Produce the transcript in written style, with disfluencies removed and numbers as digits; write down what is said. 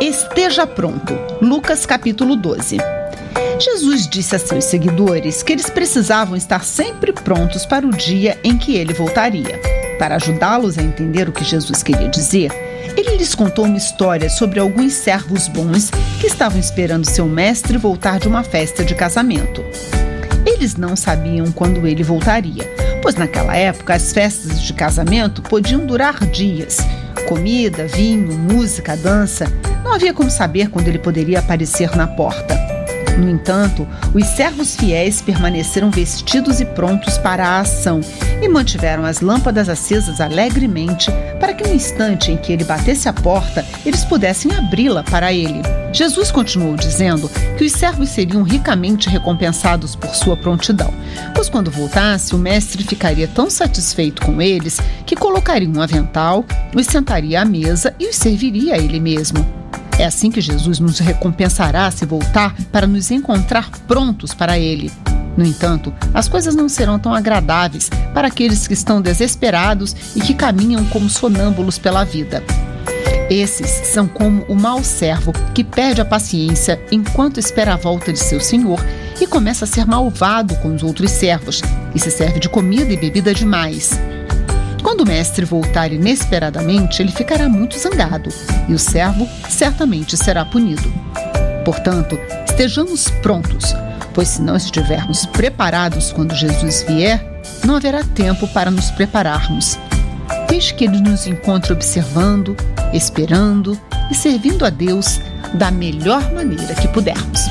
Esteja pronto. Lucas capítulo 12. Jesus disse a seus seguidores que eles precisavam estar sempre prontos para o dia em que ele voltaria. Para ajudá-los a entender o que Jesus queria dizer, ele lhes contou uma história sobre alguns servos bons que estavam esperando seu mestre voltar de uma festa de casamento. Eles não sabiam quando ele voltaria, pois naquela época as festas de casamento podiam durar dias. Comida, vinho, música, dança. Não havia como saber quando ele poderia aparecer na porta. No entanto, os servos fiéis permaneceram vestidos e prontos para a ação e mantiveram as lâmpadas acesas alegremente para que no instante em que ele batesse a porta, eles pudessem abri-la para ele. Jesus continuou dizendo que os servos seriam ricamente recompensados por sua prontidão, pois quando voltasse, o mestre ficaria tão satisfeito com eles que colocaria um avental, os sentaria à mesa e os serviria a ele mesmo. É assim que Jesus nos recompensará se voltar para nos encontrar prontos para Ele. No entanto, as coisas não serão tão agradáveis para aqueles que estão desesperados e que caminham como sonâmbulos pela vida. Esses são como o mau servo que perde a paciência enquanto espera a volta de seu senhor e começa a ser malvado com os outros servos e se serve de comida e bebida demais. Quando o mestre voltar inesperadamente, ele ficará muito zangado e o servo certamente será punido. Portanto, estejamos prontos, pois se não estivermos preparados quando Jesus vier, não haverá tempo para nos prepararmos. Desde que ele nos encontre observando, esperando e servindo a Deus da melhor maneira que pudermos.